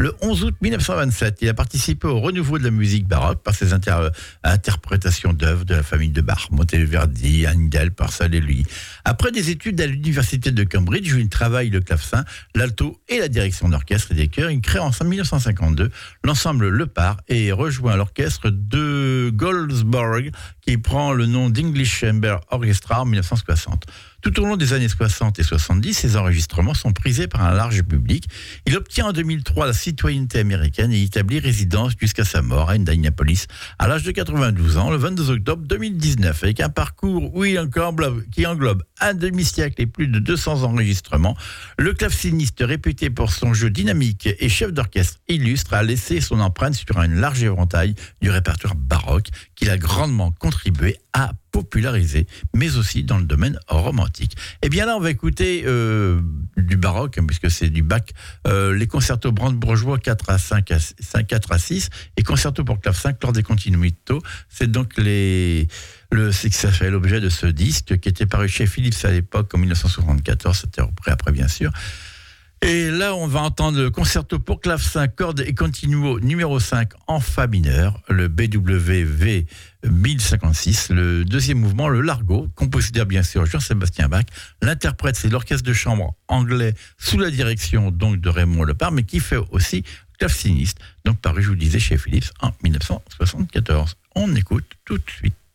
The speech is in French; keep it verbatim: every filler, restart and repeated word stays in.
le onze août mille neuf cent vingt-sept. Il a participé au renouveau de la musique baroque par ses inter- interprétations d'œuvres de la famille de Bach, Monteverdi, Handel, Purcell et Lully. Après des études à l'université de Cambridge, où il travaille le clavecin, l'alto et la direction d'orchestre et des chœurs, il crée en mille neuf cent cinquante-deux l'ensemble Le Par et rejoint l'orchestre de Goldsborough qui prend le nom d'English Chamber Orchestra en mille neuf cent soixante. Tout au long des années soixante et soixante-dix, ses enregistrements sont prisés par un large public. Il obtient en deux mille trois la citoyenneté américaine et y établit résidence jusqu'à sa mort à Indianapolis à l'âge de quatre-vingt-douze ans, le vingt-deux octobre deux mille dix-neuf, avec un parcours où il englobe, qui englobe un demi-siècle et plus de deux cents enregistrements. Le claveciniste, réputé pour son jeu dynamique et chef d'orchestre illustre, a laissé son empreinte sur un large éventail du répertoire baroque qu'il a grandement contribué à popularisé, mais aussi dans le domaine romantique. Et bien là, on va écouter euh, du baroque, hein, puisque c'est du Bach, euh, les concertos brandebourgeois quatre à cinq, quatre à six, et concertos pour clavecin, Claude Continuito. C'est donc les... Le, c'est que ça fait l'objet de ce disque qui était paru chez Philips à l'époque en mille neuf cent soixante-quatorze, c'était après, après bien sûr. Et là, on va entendre le concerto pour clavecin, cordes et continuo numéro cinq en fa mineur, le B W V mille cinquante-six, le deuxième mouvement, le Largo, compositeur bien sûr Jean-Sébastien Bach. L'interprète, c'est l'orchestre de chambre anglais sous la direction donc de Raymond Lepard, mais qui fait aussi claveciniste, donc paru, je vous le disais, chez Philips en mille neuf cent soixante-quatorze. On écoute tout de suite.